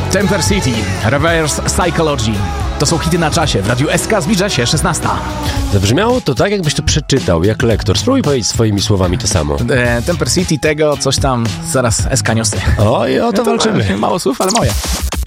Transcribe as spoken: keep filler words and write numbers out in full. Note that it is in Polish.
Temper City, Reverse Psychology. To są hity na czasie. W Radiu S K zbliża się szesnasta. Zabrzmiało to tak, jakbyś to przeczytał, jak lektor. Spróbuj powiedzieć swoimi słowami to samo. E, Temper City, tego, coś tam, zaraz S K niosę. Oj, o to walczymy. Mało słów, ale moje.